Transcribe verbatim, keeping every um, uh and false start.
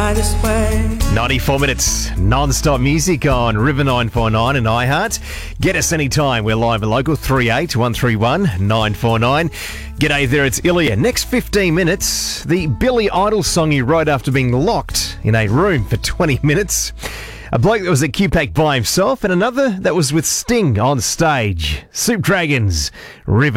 by this way. ninety-four minutes non-stop music on River nine four nine and iHeart. Get us anytime. We're live and local, three eight one three one nine four nine. G'day there, it's Ilya. Next fifteen minutes, the Billy Idol song he wrote after being locked in a room for twenty minutes. A bloke that was at Q PAC by himself and another that was with Sting on stage. Soup Dragons, River.